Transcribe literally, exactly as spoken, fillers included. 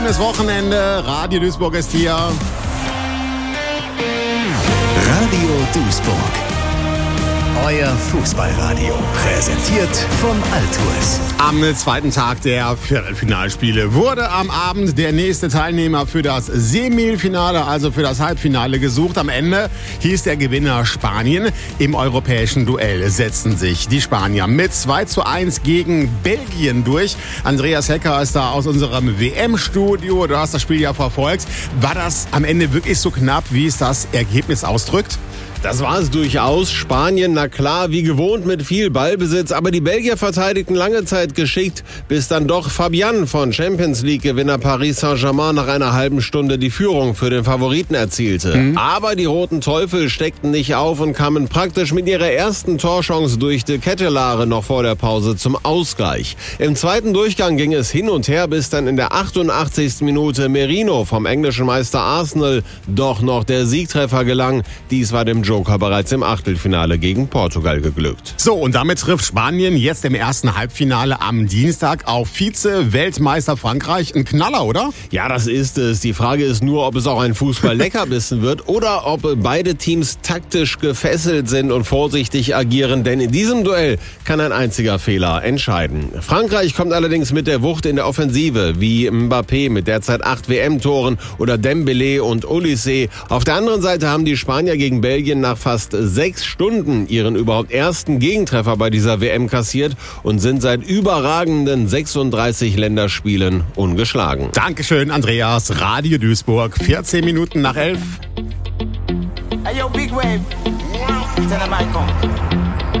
Das Wochenende, Radio Duisburg ist hier. Radio Duisburg. Euer Fußballradio. Präsentiert von Altours. Am zweiten Tag der Viertelfinalspiele wurde am Abend der nächste Teilnehmer für das Semifinale, also für das Halbfinale, gesucht. Am Ende hieß der Gewinner Spanien. Im europäischen Duell setzten sich die Spanier mit zwei zu eins gegen Belgien durch. Andreas Hecker ist da aus unserem W M-Studio. Du hast das Spiel ja verfolgt. War das am Ende wirklich so knapp, wie es das Ergebnis ausdrückt? Das war es durchaus. Spanien, na klar, wie gewohnt mit viel Ballbesitz. Aber die Belgier verteidigten lange Zeit geschickt, bis dann doch Fabian von Champions League-Gewinner Paris Saint-Germain nach einer halben Stunde die Führung für den Favoriten erzielte. Mhm. Aber die Roten Teufel steckten nicht auf und kamen praktisch mit ihrer ersten Torchance durch die Kettelare noch vor der Pause zum Ausgleich. Im zweiten Durchgang ging es hin und her, bis dann in der achtundachtzigsten Minute Merino vom englischen Meister Arsenal doch noch der Siegtreffer gelang. Dies war dem Joker bereits im Achtelfinale gegen Portugal geglückt. So, und damit trifft Spanien jetzt im ersten Halbfinale am Dienstag auf Vize-Weltmeister Frankreich. Ein Knaller, oder? Ja, das ist es. Die Frage ist nur, ob es auch ein Fußball-Leckerbissen wird oder ob beide Teams taktisch gefesselt sind und vorsichtig agieren, denn in diesem Duell kann ein einziger Fehler entscheiden. Frankreich kommt allerdings mit der Wucht in der Offensive, wie Mbappé mit derzeit acht W M-Toren oder Dembélé und Olysée. Auf der anderen Seite haben die Spanier gegen Belgien nach fast sechs Stunden ihren überhaupt ersten Gegentreffer bei dieser W M kassiert und sind seit überragenden sechsunddreißig Länderspielen ungeschlagen. Dankeschön, Andreas. Radio Duisburg, vierzehn Minuten nach elf. Hey, yo, Big Wave. Tell them I come.